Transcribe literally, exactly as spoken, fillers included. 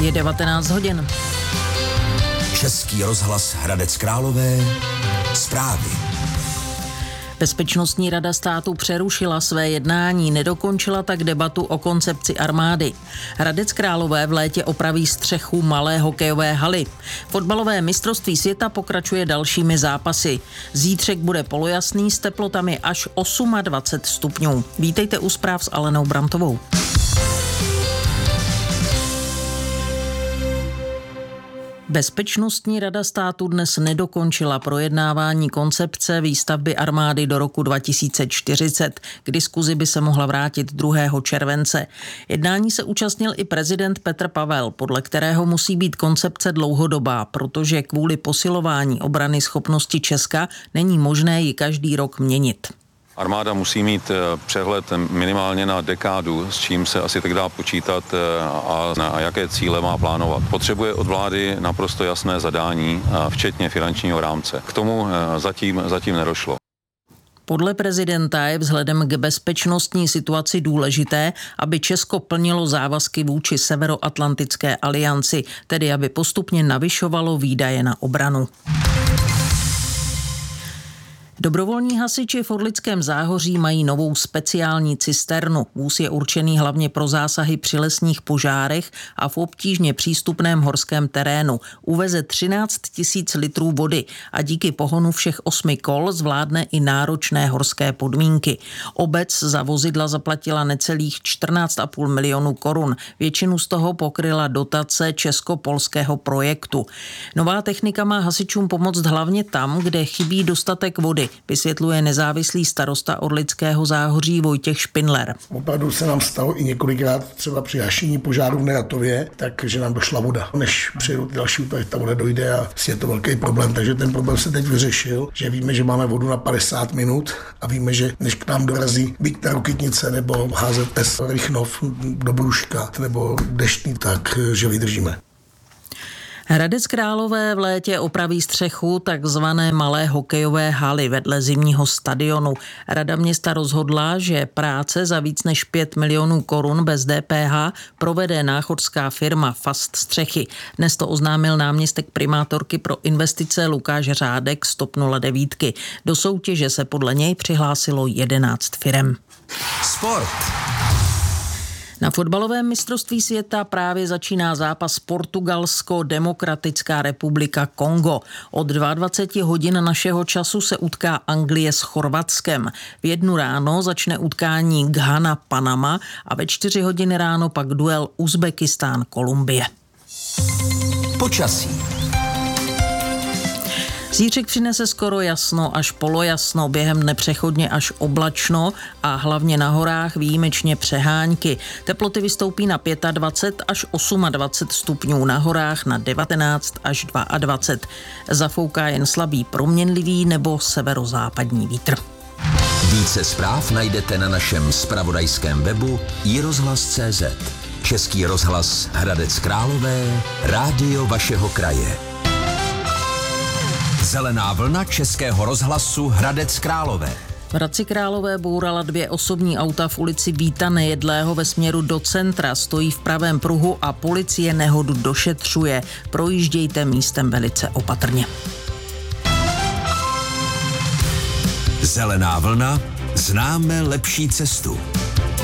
Je devatenáct hodin. Český rozhlas Hradec Králové. Zprávy. Bezpečnostní rada státu přerušila své jednání, nedokončila tak debatu o koncepci armády. Hradec Králové v létě opraví střechu malé hokejové haly. Fotbalové mistrovství světa pokračuje dalšími zápasy. Zítřek bude polojasný s teplotami až dvacet osm stupňů. Vítejte u zpráv s Alenou Brantovou. Bezpečnostní rada státu dnes nedokončila projednávání koncepce výstavby armády do roku dva tisíce čtyřicet. K diskuzi by se mohla vrátit druhého července. Jednání se účastnil i prezident Petr Pavel, podle kterého musí být koncepce dlouhodobá, protože kvůli posilování obrany schopnosti Česka není možné ji každý rok měnit. Armáda musí mít přehled minimálně na dekádu, s čím se asi tak dá počítat a na jaké cíle má plánovat. Potřebuje od vlády naprosto jasné zadání, včetně finančního rámce. K tomu zatím, zatím nedošlo. Podle prezidenta je vzhledem k bezpečnostní situaci důležité, aby Česko plnilo závazky vůči Severoatlantické alianci, tedy aby postupně navyšovalo výdaje na obranu. Dobrovolní hasiči v Orlickém Záhoří mají novou speciální cisternu. Vůz je určený hlavně pro zásahy při lesních požárech a v obtížně přístupném horském terénu. Uveze třináct tisíc litrů vody a díky pohonu všech osmi kol zvládne i náročné horské podmínky. Obec za vozidla zaplatila necelých čtrnáct a půl milionu korun. Většinu z toho pokryla dotace česko-polského projektu. Nová technika má hasičům pomoct hlavně tam, kde chybí dostatek vody, vysvětluje nezávislý starosta Orlického Záhoří Vojtěch Špindler. Opravdu se nám stalo i několikrát třeba při hašení požáru v Neratově, takže nám došla voda. Než přijedou další útok, ta voda dojde a je to velký problém, takže ten problém se teď vyřešil, že víme, že máme vodu na padesát minut a víme, že než k nám dorazí byť ta Rokytnice nebo H Z S Rychnov do Bruška nebo Deštný, tak že vydržíme. Hradec Králové v létě opraví střechu takzvané malé hokejové haly vedle zimního stadionu. Rada města rozhodla, že práce za víc než pět milionů korun bez D P H provede náchodská firma Fast Střechy. Dnes to oznámil náměstek primátorky pro investice Lukáš Řádek z TOP nula devět. Do soutěže se podle něj přihlásilo jedenáct firem. Sport. Na fotbalovém mistrovství světa právě začíná zápas Portugalsko-Demokratická republika Kongo. Od dvacet dva hodin našeho času se utká Anglie s Chorvatskem. V jednu ráno začne utkání Ghana-Panama a ve čtyři hodiny ráno pak duel Uzbekistán-Kolumbie. Počasí. Zítřek přinese skoro jasno až polojasno, během dne přechodně až oblačno a hlavně na horách výjimečně přehánky. Teploty vystoupí na dvacet pět až dvacet osm stupňů, na horách na devatenáct až dvacet dva. Zafouká jen slabý proměnlivý nebo severozápadní vítr. Více zpráv najdete na našem zpravodajském webu i rozhlas tečka cé zet. Český rozhlas Hradec Králové, rádio vašeho kraje. Zelená vlna Českého rozhlasu Hradec Králové. V Hradci Králové bourala dvě osobní auta v ulici Víta Nejedlého ve směru do centra. Stojí v pravém pruhu a policie nehodu došetřuje. Projíždějte místem velice opatrně. Zelená vlna, známe lepší cestu.